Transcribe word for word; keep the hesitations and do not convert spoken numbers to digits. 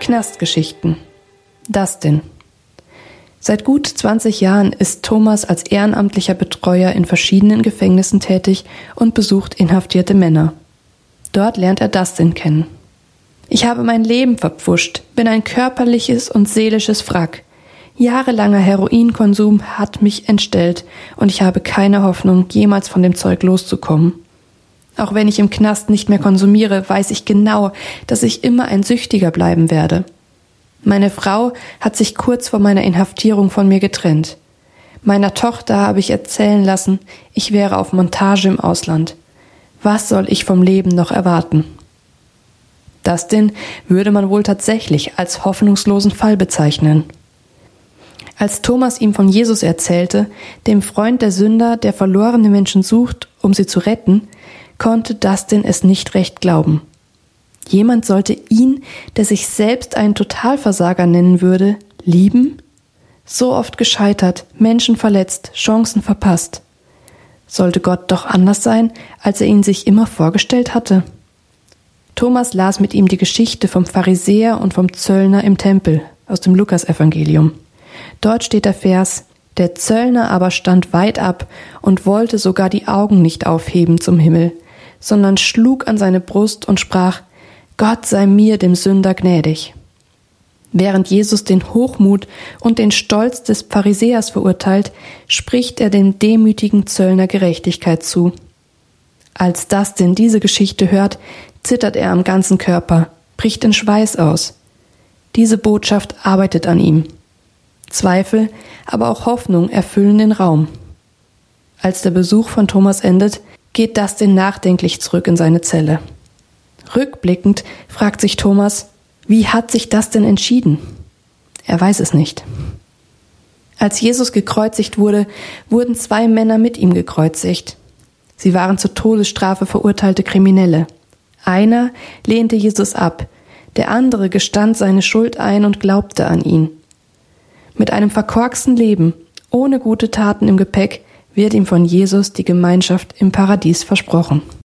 Knastgeschichten. Dustin. Seit gut zwanzig Jahren ist Thomas als ehrenamtlicher Betreuer in verschiedenen Gefängnissen tätig und besucht inhaftierte Männer. Dort lernt er Dustin kennen. Ich habe mein Leben verpfuscht, bin ein körperliches und seelisches Wrack. Jahrelanger Heroinkonsum hat mich entstellt und ich habe keine Hoffnung, jemals von dem Zeug loszukommen. Auch wenn ich im Knast nicht mehr konsumiere, weiß ich genau, dass ich immer ein Süchtiger bleiben werde. Meine Frau hat sich kurz vor meiner Inhaftierung von mir getrennt. Meiner Tochter habe ich erzählen lassen, ich wäre auf Montage im Ausland. Was soll ich vom Leben noch erwarten? Dustin würde man wohl tatsächlich als hoffnungslosen Fall bezeichnen. Als Thomas ihm von Jesus erzählte, dem Freund der Sünder, der verlorene Menschen sucht, um sie zu retten, konnte Dustin es nicht recht glauben. Jemand sollte ihn, der sich selbst einen Totalversager nennen würde, lieben? So oft gescheitert, Menschen verletzt, Chancen verpasst. Sollte Gott doch anders sein, als er ihn sich immer vorgestellt hatte? Thomas las mit ihm die Geschichte vom Pharisäer und vom Zöllner im Tempel aus dem Lukasevangelium. Dort steht der Vers: Der Zöllner aber stand weit ab und wollte sogar die Augen nicht aufheben zum Himmel, sondern schlug an seine Brust und sprach: Gott sei mir, dem Sünder, gnädig. Während Jesus den Hochmut und den Stolz des Pharisäers verurteilt, spricht er dem demütigen Zöllner Gerechtigkeit zu. Als Dustin diese Geschichte hört, zittert er am ganzen Körper, bricht in Schweiß aus. Diese Botschaft arbeitet an ihm. Zweifel, aber auch Hoffnung erfüllen den Raum. Als der Besuch von Thomas endet, geht Dustin nachdenklich zurück in seine Zelle. Rückblickend fragt sich Thomas, wie hat sich das denn entschieden? Er weiß es nicht. Als Jesus gekreuzigt wurde, wurden zwei Männer mit ihm gekreuzigt. Sie waren zur Todesstrafe verurteilte Kriminelle. Einer lehnte Jesus ab, der andere gestand seine Schuld ein und glaubte an ihn. Mit einem verkorksten Leben, ohne gute Taten im Gepäck, wird ihm von Jesus die Gemeinschaft im Paradies versprochen.